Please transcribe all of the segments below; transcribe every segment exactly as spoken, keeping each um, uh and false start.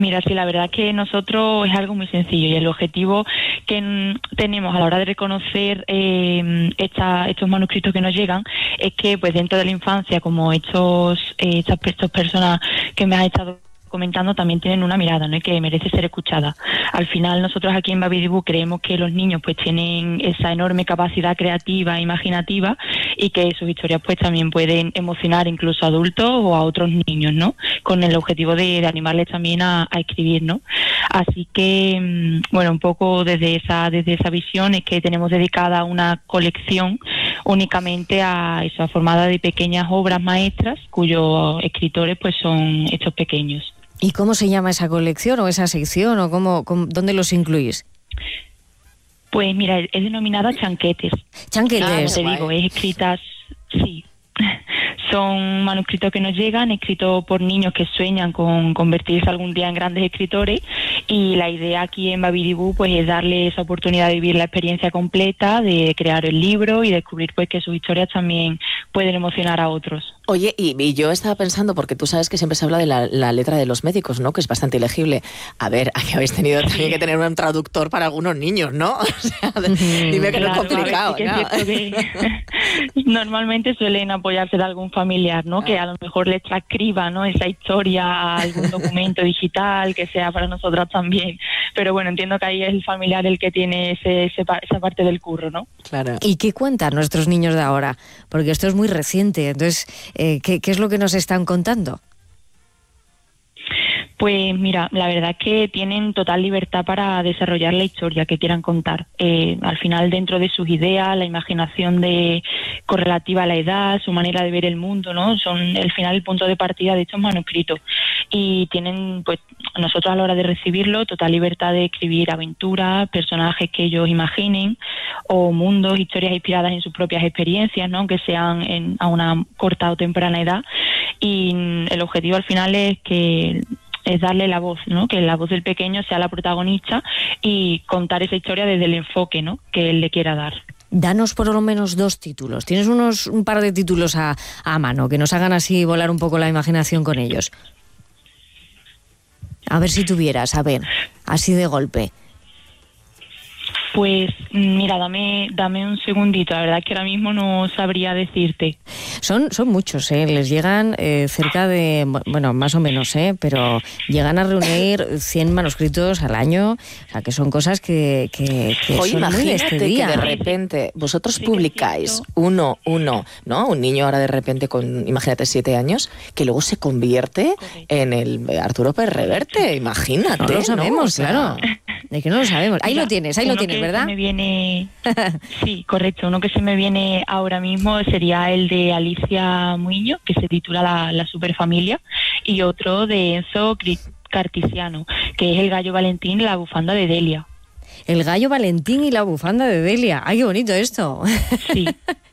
Mira, sí, la verdad que nosotros es algo muy sencillo y el objetivo que n- tenemos a la hora de reconocer eh, esta, estos manuscritos que nos llegan es que pues dentro de la infancia, como estos, eh, estas, estas personas que me has estado comentando también tienen una mirada, ¿no? Y que merece ser escuchada. Al final nosotros aquí en Babidibú creemos que los niños pues tienen esa enorme capacidad creativa e imaginativa y que sus historias pues también pueden emocionar incluso a adultos o a otros niños, ¿no? Con el objetivo de, de animarles también a, a escribir, ¿no? Así que, bueno, un poco desde esa, desde esa visión es que tenemos dedicada una colección únicamente a esa formada de pequeñas obras maestras cuyos escritores pues son estos pequeños. ¿Y cómo se llama esa colección o esa sección o cómo, cómo dónde los incluís? Pues mira, es denominada Chanquetes. Chanquetes. Como te digo, es escritas, sí. Son manuscritos que nos llegan, escritos por niños que sueñan con convertirse algún día en grandes escritores, y la idea aquí en Babidibú pues es darle esa oportunidad de vivir la experiencia completa, de crear el libro y descubrir pues que sus historias también pueden emocionar a otros. Oye, y, y yo estaba pensando, porque tú sabes que siempre se habla de la, la letra de los médicos, ¿no? Que es bastante ilegible. A ver, aquí habéis tenido también que tener un traductor para algunos niños, ¿no? O sea, dime que Claro, no es complicado, ver, sí que es ¿no? que normalmente suelen apoyarse de algún familiar, ¿no? Ah. Que a lo mejor les transcriba, ¿no? Esa historia a algún documento digital que sea para nosotras también. Pero bueno, entiendo que ahí es el familiar el que tiene ese, ese, esa parte del curro, ¿no? Claro. ¿Y qué cuentan nuestros niños de ahora? Porque esto es muy reciente, entonces, eh, ¿qué, qué es lo que nos están contando? Pues mira, la verdad es que tienen total libertad para desarrollar la historia que quieran contar. Eh, al final, dentro de sus ideas, la imaginación de correlativa a la edad, su manera de ver el mundo, ¿no? Son al final el punto de partida de estos manuscritos. Y tienen, pues, nosotros a la hora de recibirlo, total libertad de escribir aventuras, personajes que ellos imaginen, o mundos, historias inspiradas en sus propias experiencias, ¿no? Aunque sean en, a una corta o temprana edad. Y el objetivo al final es que es darle la voz, ¿no? Que la voz del pequeño sea la protagonista y contar esa historia desde el enfoque, ¿no? Que él le quiera dar. Danos por lo menos dos títulos. ¿Tienes unos un par de títulos a, a mano que nos hagan así volar un poco la imaginación con ellos? A ver si tuvieras, a ver, así de golpe. Pues mira, dame dame un segundito, la verdad es que ahora mismo no sabría decirte. Son son muchos, ¿eh? Les llegan eh, cerca de, bueno, más o menos, ¿eh? Pero llegan a reunir cien manuscritos al año, o sea, que son cosas que, que, que Oye, son muy de este día. Que de repente vosotros sí, publicáis uno, uno, ¿no? Un niño ahora de repente con, imagínate, siete años, que luego se convierte Correcto. en el Arturo Pérez Reverte, imagínate. No lo sabemos, ¿no? O sea, claro. De que no lo sabemos. Ahí ya, lo tienes, ahí lo tienes, ¿verdad? Me viene, sí, correcto. Uno que se me viene ahora mismo sería el de Alicia Muiño, que se titula La, la Superfamilia, y otro de Enzo Cartisiano, que es El Gallo Valentín y la Bufanda de Delia. El Gallo Valentín y la Bufanda de Delia. ¡Ay, qué bonito esto! Sí.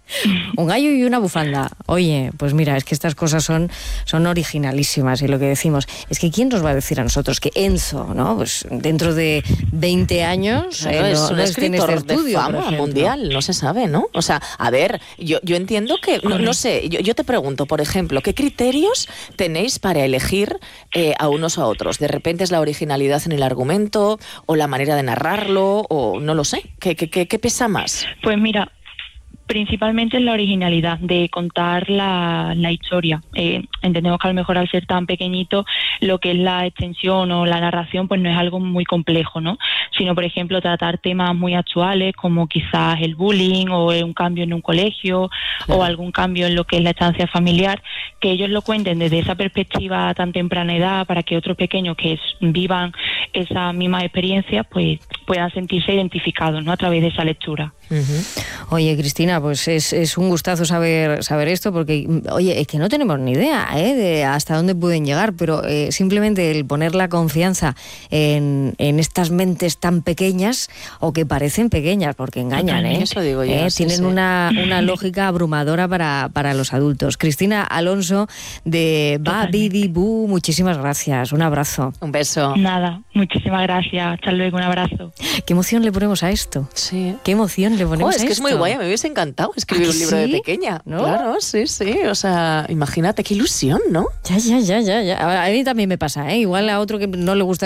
Un gallo y una bufanda. Oye, pues mira, es que estas cosas son, son originalísimas, y lo que decimos es que ¿quién nos va a decir a nosotros que Enzo, ¿no? Pues dentro de veinte años claro, eh, es no, un no escritor este estudio, de fama mundial, no se sabe, ¿no? O sea, a ver, yo, yo entiendo que, no, no sé, yo, yo te pregunto, por ejemplo, ¿qué criterios tenéis para elegir eh, a unos o a otros? ¿De repente es la originalidad en el argumento o la manera de narrarlo o no lo sé? ¿Qué, qué, qué, qué pesa más? Pues mira, principalmente es la originalidad de contar la, la historia. Eh, entendemos que a lo mejor al ser tan pequeñito lo que es la extensión o la narración pues no es algo muy complejo, ¿no? Sino, por ejemplo, tratar temas muy actuales como quizás el bullying o un cambio en un colegio, claro, o algún cambio en lo que es la estancia familiar, que ellos lo cuenten desde esa perspectiva a tan temprana edad para que otros pequeños que es, vivan esas mismas experiencias pues puedan sentirse identificados, ¿no? A través de esa lectura. Uh-huh. Oye, Cristina, pues es, es un gustazo saber saber esto, porque, oye, es que no tenemos ni idea ¿eh? de hasta dónde pueden llegar, pero eh, simplemente el poner la confianza en, en estas mentes tan pequeñas, o que parecen pequeñas, porque engañan, ¿eh? Eso digo yo, ¿Eh? sí, Tienen sí. Una, una lógica abrumadora para, para los adultos. Cristina Alonso, de Babidibú, muchísimas gracias, un abrazo. Un beso. Nada, muchísimas gracias, hasta luego, un abrazo. ¿Qué emoción le ponemos a esto? Sí. ¿Qué emoción le ponemos oh, es a que esto? es muy guay, me hubiese encantado escribir un libro sí? de pequeña, ¿no? Claro, sí, sí, o sea, imagínate, qué ilusión, ¿no? Ya, ya, ya, ya, ya. A mí también me pasa, ¿eh? Igual a otro que no le gusta